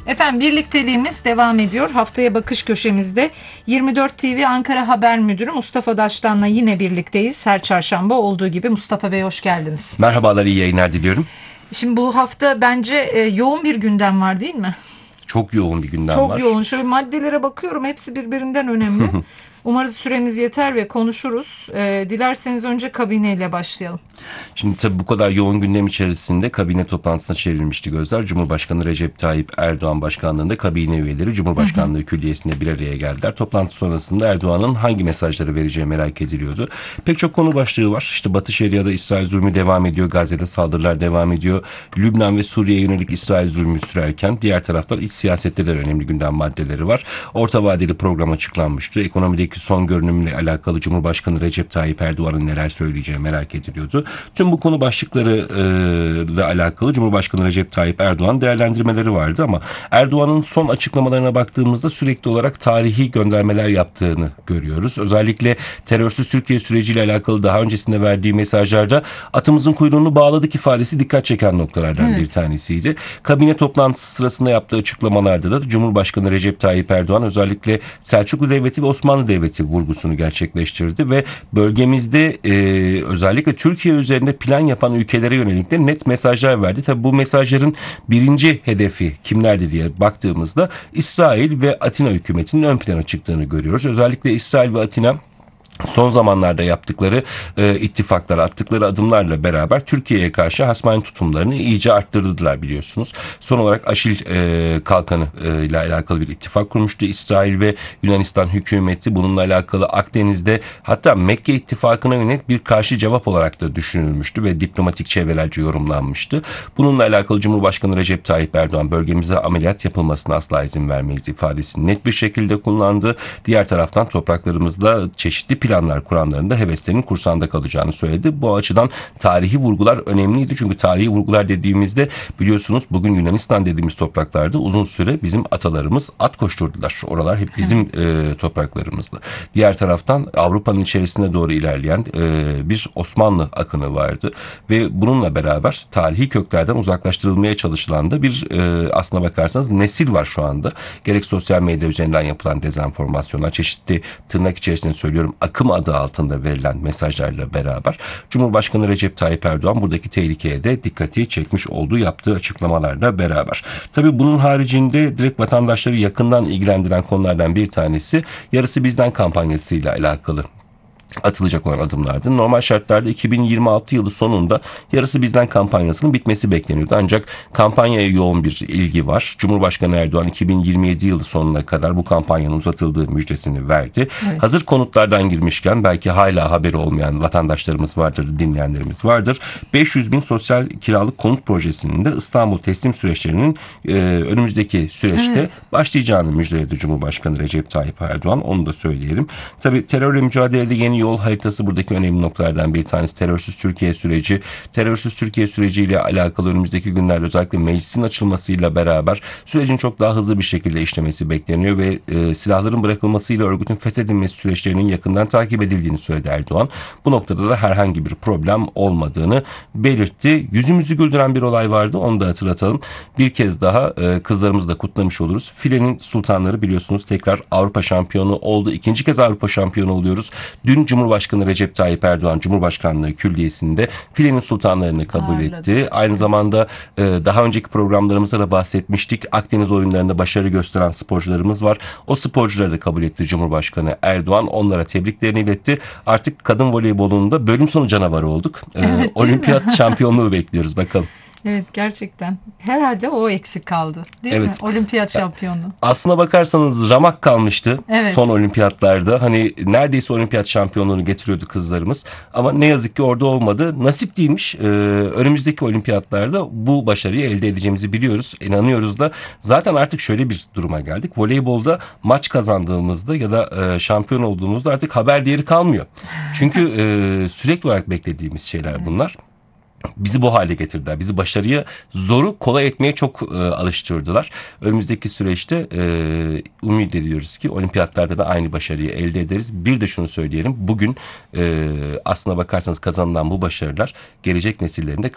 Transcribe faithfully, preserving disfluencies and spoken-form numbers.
Efendim birlikteliğimiz devam ediyor. Haftaya bakış köşemizde yirmi dört T V Ankara Haber Müdürü Mustafa Daştan'la yine birlikteyiz. Her çarşamba olduğu gibi. Mustafa Bey hoş geldiniz. Merhabalar, iyi yayınlar diliyorum. Şimdi bu hafta bence e, yoğun bir gündem var değil mi? Çok yoğun bir gündem Çok var. Çok yoğun. Şöyle maddelere bakıyorum, hepsi birbirinden önemli. Umarız süremiz yeter ve konuşuruz. E, dilerseniz önce kabineyle başlayalım. Şimdi tabii bu kadar yoğun gündem içerisinde kabine toplantısına çevrilmişti gözler. Cumhurbaşkanı Recep Tayyip Erdoğan başkanlığında kabine üyeleri Cumhurbaşkanlığı Külliyesi'nde bir araya geldiler. Toplantı sonrasında Erdoğan'ın hangi mesajları vereceği merak ediliyordu. Pek çok konu başlığı var. İşte Batı Şeria'da İsrail zulmü devam ediyor. Gazze'de saldırılar devam ediyor. Lübnan ve Suriye'ye yönelik İsrail zulmü sürerken diğer taraftan iç siyasette de önemli gündem maddeleri var. Orta vadeli program açıklanmıştı. Ekonomideki son görünümle alakalı Cumhurbaşkanı Recep Tayyip Erdoğan'ın neler söyleyeceği merak ediliyordu. Tüm bu konu başlıkları ile alakalı Cumhurbaşkanı Recep Tayyip Erdoğan değerlendirmeleri vardı ama Erdoğan'ın son açıklamalarına baktığımızda sürekli olarak tarihi göndermeler yaptığını görüyoruz. Özellikle terörsüz Türkiye süreciyle alakalı daha öncesinde verdiği mesajlarda atımızın kuyruğunu bağladık ifadesi dikkat çeken noktalardan evet. bir tanesiydi. Kabine toplantısı sırasında yaptığı açıklamalarda da Cumhurbaşkanı Recep Tayyip Erdoğan özellikle Selçuklu Devleti ve Osmanlı Devleti vurgusunu gerçekleştirdi ve bölgemizde e, özellikle Türkiye üzerinde plan yapan ülkelere yönelik de net mesajlar verdi. Tabii bu mesajların birinci hedefi kimlerdi diye baktığımızda İsrail ve Atina hükümetinin ön plana çıktığını görüyoruz. Özellikle İsrail ve Atina son zamanlarda yaptıkları e, ittifaklar, attıkları adımlarla beraber Türkiye'ye karşı hasmani tutumlarını iyice arttırdılar biliyorsunuz. Son olarak Aşil e, Kalkanı e, ile alakalı bir ittifak kurmuştu. İsrail ve Yunanistan hükümeti bununla alakalı Akdeniz'de hatta Mekke ittifakına yönelik bir karşı cevap olarak da düşünülmüştü ve diplomatik çevrelerce yorumlanmıştı. Bununla alakalı Cumhurbaşkanı Recep Tayyip Erdoğan bölgemize ameliyat yapılmasına asla izin vermeyiz ifadesini net bir şekilde kullandı. Diğer taraftan topraklarımızda çeşitli planlar kuranlarında heveslerinin kursağında kalacağını söyledi. Bu açıdan tarihi vurgular önemliydi. Çünkü tarihi vurgular dediğimizde biliyorsunuz bugün Yunanistan dediğimiz topraklarda uzun süre bizim atalarımız at koşturdular. Oralar hep bizim e, topraklarımızdı. Diğer taraftan Avrupa'nın içerisine doğru ilerleyen e, bir Osmanlı akını vardı. Ve bununla beraber tarihi köklerden uzaklaştırılmaya çalışılan da bir e, aslına bakarsanız nesil var şu anda. Gerek sosyal medya üzerinden yapılan dezenformasyonlar, çeşitli tırnak içerisinde söylüyorum akım adı altında verilen mesajlarla beraber Cumhurbaşkanı Recep Tayyip Erdoğan buradaki tehlikeye de dikkati çekmiş olduğu yaptığı açıklamalarla beraber. Tabii bunun haricinde direkt vatandaşları yakından ilgilendiren konulardan bir tanesi yarısı bizden kampanyasıyla alakalı atılacak olan adımlardı. Normal şartlarda iki bin yirmi altı yılı sonunda yarısı bizden kampanyasının bitmesi bekleniyordu. Ancak kampanyaya yoğun bir ilgi var. Cumhurbaşkanı Erdoğan iki bin yirmi yedi yılı sonuna kadar bu kampanyanın uzatıldığı müjdesini verdi. Evet. Hazır konutlardan girmişken belki hala haberi olmayan vatandaşlarımız vardır, dinleyenlerimiz vardır. beş yüz bin sosyal kiralık konut projesinin de İstanbul teslim süreçlerinin e, önümüzdeki süreçte evet. başlayacağını müjdeledi Cumhurbaşkanı Recep Tayyip Erdoğan. Onu da söyleyelim. Tabii terörle mücadelede yeni yol haritası buradaki önemli noktalardan bir tanesi. Terörsüz Türkiye süreci. Terörsüz Türkiye süreciyle alakalı önümüzdeki günlerde özellikle meclisin açılmasıyla beraber sürecin çok daha hızlı bir şekilde işlemesi bekleniyor ve e, silahların bırakılmasıyla örgütün fethedilmesi süreçlerinin yakından takip edildiğini söyledi Erdoğan. Bu noktada da herhangi bir problem olmadığını belirtti. Yüzümüzü güldüren bir olay vardı. Onu da hatırlatalım. Bir kez daha e, kızlarımızı da kutlamış oluruz. Filenin sultanları biliyorsunuz tekrar Avrupa şampiyonu oldu. İkinci kez Avrupa şampiyonu oluyoruz. Dün Cumhurbaşkanı Recep Tayyip Erdoğan Cumhurbaşkanlığı Külliyesi'nde filenin sultanlarını kabul Ağırladı. etti. Aynı evet. zamanda e, daha önceki programlarımızda da bahsetmiştik. Akdeniz oyunlarında başarı gösteren sporcularımız var. O sporcuları da kabul etti Cumhurbaşkanı Erdoğan. Onlara tebriklerini iletti. Artık kadın voleybolunda bölüm sonu canavarı olduk. E, evet, olimpiyat şampiyonluğu bekliyoruz bakalım. Evet gerçekten. Herhalde o eksik kaldı. Değil evet. mi? Olimpiyat şampiyonluğu. Aslına bakarsanız ramak kalmıştı evet. son olimpiyatlarda. Hani neredeyse olimpiyat şampiyonluğunu getiriyordu kızlarımız. Ama ne yazık ki orada olmadı. Nasip değilmiş. Ee, önümüzdeki olimpiyatlarda bu başarıyı elde edeceğimizi biliyoruz. İnanıyoruz da. Zaten artık şöyle bir duruma geldik. Voleybolda maç kazandığımızda ya da e, şampiyon olduğumuzda artık haber değeri kalmıyor. Çünkü e, sürekli olarak beklediğimiz şeyler bunlar. Bizi bu hale getirdiler. Bizi başarıya zoru kolay etmeye çok e, alıştırdılar. Önümüzdeki süreçte e, umut ediyoruz ki olimpiyatlarda da aynı başarıyı elde ederiz. Bir de şunu söyleyelim. Bugün e, aslına bakarsanız kazanılan bu başarılar gelecek nesillerinde